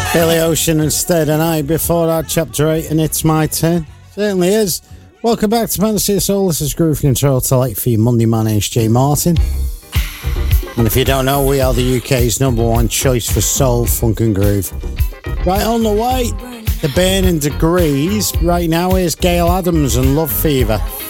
Billy Ocean and Stay the Night. Before that, Chapter 8, and It's My Turn. Certainly is. Welcome back to Fantasy of Soul. This is Groove Control to Late for you Monday. My name's Jay Martin. And if you don't know, we are the UK's #1 choice for soul, funk and groove. Right on the way, the Burning Degrees. Right now, here's Gail Adams and Love Fever.